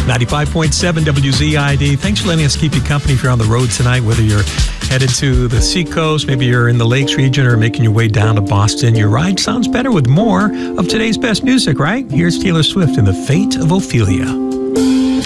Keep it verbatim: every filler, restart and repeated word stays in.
ninety-five point seven W Z I D. Thanks for letting us keep you company if you're on the road tonight, whether you're headed to the seacoast, maybe you're in the Lakes region, or making your way down to Boston. Your ride sounds better with more of today's best music, right? Here's Taylor Swift and The Fate of Ophelia.